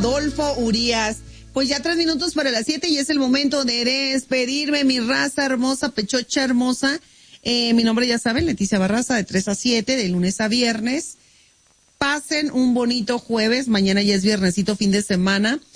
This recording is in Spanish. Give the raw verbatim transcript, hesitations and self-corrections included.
Adolfo Urias. Pues ya tres minutos para las siete y es el momento de despedirme, mi raza hermosa, pechocha hermosa. Eh, mi nombre ya saben, Leticia Barraza, de tres a siete, de lunes a viernes. Pasen un bonito jueves, mañana ya es viernesito, fin de semana.